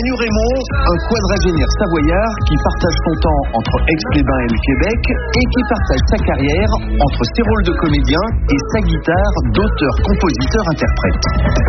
Manu Raymond, un quadragénaire savoyard qui partage son temps entre Aix-les-Bains et le Québec et qui partage sa carrière entre ses rôles de comédien et sa guitare d'auteur, compositeur, interprète.